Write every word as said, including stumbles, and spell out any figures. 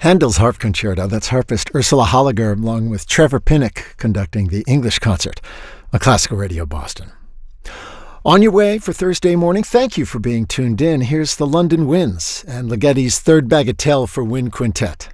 Handel's Harp Concerto. That's harpist Ursula Holliger along with Trevor Pinnock conducting the English concert on Classical Radio Boston. On your way for Thursday morning, thank you for being tuned in. Here's the London Winds and Ligeti's Third Bagatelle for Wind Quintet.